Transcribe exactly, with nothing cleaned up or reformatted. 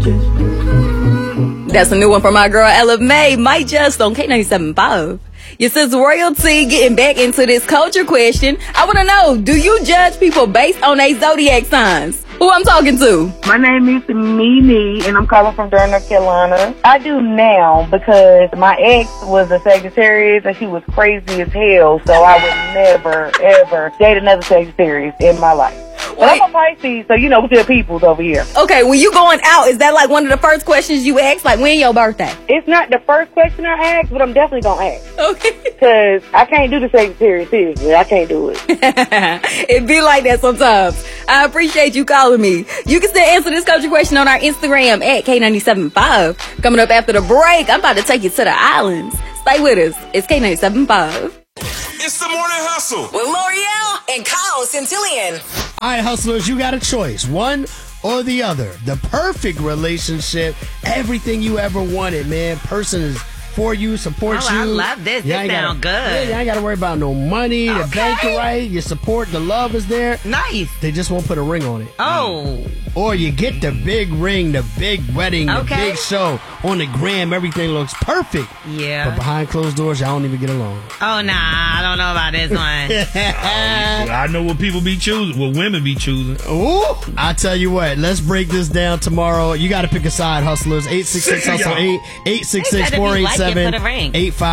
That's a new one from my girl Ella May. Might just on K ninety-seven point five. Your sis Royalty getting back into this culture question. I want to know, do you judge people based on their zodiac signs? Who I'm talking to? My name is Mimi, and I'm calling from Durham, North Carolina. I do now because my ex was a Sagittarius, and she was crazy as hell, so I would never, ever date another Sagittarius in my life. But I'm a Pisces, so you know, we're good peoples over here. Okay, when you going out, is that like one of the first questions you ask? Like, when your birthday? It's not the first question I ask, but I'm definitely going to ask. Okay. Because I can't do the Sagittarius, seriously. I can't do it. It be like that sometimes. I appreciate you calling me. You can still answer this culture question on our Instagram at K ninety-seven point five. Coming up after the break, I'm about to take you to the islands. Stay with us. It's K ninety-seven point five. It's the Morning Hustle with L'Oreal and Kyle Centillion. All right, hustlers, you got a choice. One or the other. The perfect relationship. Everything you ever wanted, man. Person is for you, supports oh, you. I love this. You This sounds good. Yeah, you ain't got to worry about no money. Okay. The bank is right. Your support, the love is there. Nice. They just won't put a ring on it. Oh. Or you get the big ring, the big wedding, Okay. the big show. On the gram, everything looks perfect. Yeah. But behind closed doors, y'all don't even get along. Oh, nah. I don't know about this one. I know what people be choosing, what women be choosing. Ooh, I tell you what, let's break this down tomorrow. You got to pick a side, hustlers. eight six six hustle eight eight six six four eight seven eight five